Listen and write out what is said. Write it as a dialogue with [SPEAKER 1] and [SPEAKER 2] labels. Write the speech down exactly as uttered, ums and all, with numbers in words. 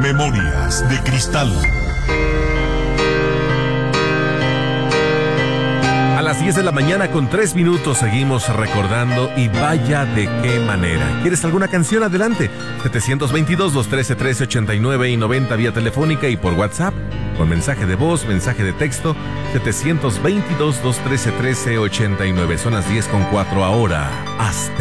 [SPEAKER 1] Memorias de Cristal.
[SPEAKER 2] A las diez de la mañana con tres minutos seguimos recordando y vaya de qué manera. ¿Quieres alguna canción? Adelante. setecientos veintidós, doscientos trece, trece ochenta y nueve y noventa vía telefónica y por WhatsApp con mensaje de voz, mensaje de texto setecientos veintidós, doscientos trece, trece ochenta y nueve. Son las diez con cuatro ahora. Hasta